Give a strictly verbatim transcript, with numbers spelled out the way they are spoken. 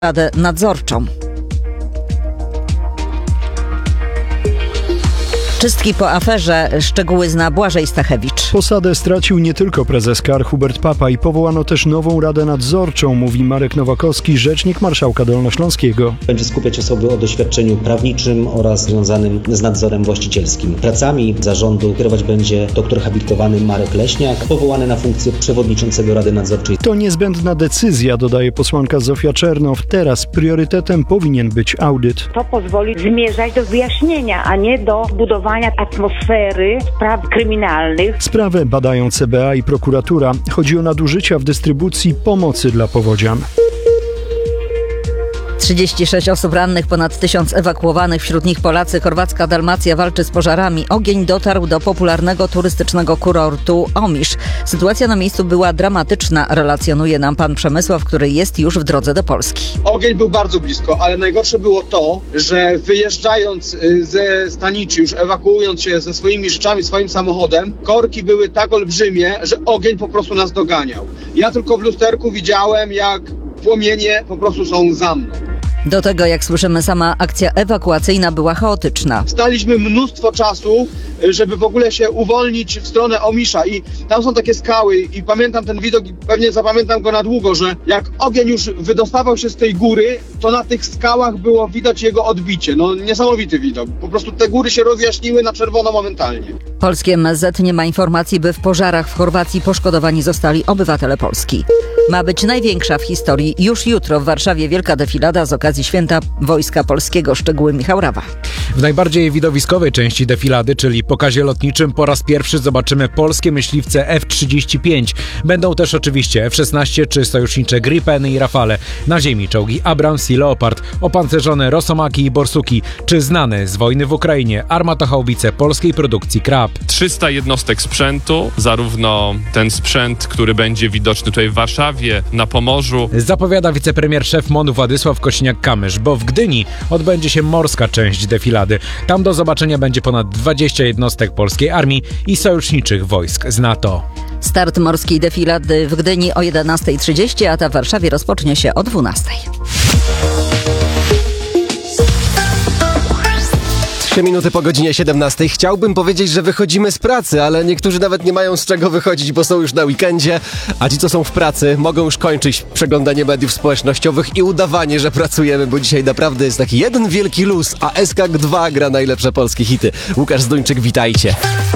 Radę Nadzorczą. Czystki po aferze. Szczegóły zna Błażej Stachewicz. Posadę stracił nie tylko prezes K A R Hubert Papaj. Powołano też nową Radę Nadzorczą, mówi Marek Nowakowski, rzecznik marszałka Dolnośląskiego. Będzie skupiać osoby o doświadczeniu prawniczym oraz związanym z nadzorem właścicielskim. Pracami zarządu kierować będzie doktor habilitowany Marek Leśniak, powołany na funkcję przewodniczącego Rady Nadzorczej. To niezbędna decyzja, dodaje posłanka Zofia Czernow. Teraz priorytetem powinien być audyt. To pozwoli zmierzać do wyjaśnienia, a nie do budowania atmosfery spraw kryminalnych. Sprawę badają C B A i prokuratura. Chodzi o nadużycia w dystrybucji pomocy dla powodzian. trzydzieści sześć osób rannych, ponad tysiąc ewakuowanych, wśród nich Polacy. Chorwacka Dalmacja walczy z pożarami. Ogień dotarł do popularnego turystycznego kurortu Omisz. Sytuacja na miejscu była dramatyczna, relacjonuje nam pan Przemysław, który jest już w drodze do Polski. Ogień był bardzo blisko, ale najgorsze było to, że wyjeżdżając ze stanicy, już ewakuując się ze swoimi rzeczami, swoim samochodem, korki były tak olbrzymie, że ogień po prostu nas doganiał. Ja tylko w lusterku widziałem, jak płomienie po prostu są za mną. Do tego, jak słyszymy, sama akcja ewakuacyjna była chaotyczna. Staliśmy mnóstwo czasu, żeby w ogóle się uwolnić w stronę Omisza i tam są takie skały i pamiętam ten widok i pewnie zapamiętam go na długo, że jak ogień już wydostawał się z tej góry, to na tych skałach było widać jego odbicie. No niesamowity widok. Po prostu te góry się rozjaśniły na czerwono momentalnie. Polskie M S Z nie ma informacji, by w pożarach w Chorwacji poszkodowani zostali obywatele Polski. Ma być największa w historii. Już jutro w Warszawie wielka defilada z okazji Święta Wojska Polskiego. Szczegóły Michał Rawa. W najbardziej widowiskowej części defilady, czyli pokazie lotniczym, po raz pierwszy zobaczymy polskie myśliwce F trzydzieści pięć. Będą też oczywiście F szesnaście czy sojusznicze Gripeny i Rafale. Na ziemi czołgi Abrams i Leopard, opancerzone Rosomaki i Borsuki, czy znane z wojny w Ukrainie armatochaubice polskiej produkcji Krab. trzysta jednostek sprzętu, zarówno ten sprzęt, który będzie widoczny tutaj w Warszawie, na Pomorzu. Zapowiada wicepremier szef M O N-u Władysław Kosiniak-Kamysz, bo w Gdyni odbędzie się morska część defilady. Tam do zobaczenia będzie ponad dwadzieścia jednostek polskiej armii i sojuszniczych wojsk z NATO. Start morskiej defilady w Gdyni o jedenasta trzydzieści, a ta w Warszawie rozpocznie się o dwunasta. Trzy minuty po godzinie siedemnastej. Chciałbym powiedzieć, że wychodzimy z pracy, ale niektórzy nawet nie mają z czego wychodzić, bo są już na weekendzie, a ci, co są w pracy, mogą już kończyć przeglądanie mediów społecznościowych i udawanie, że pracujemy, bo dzisiaj naprawdę jest taki jeden wielki luz, a S K G dwa gra najlepsze polskie hity. Łukasz Zduńczyk, witajcie.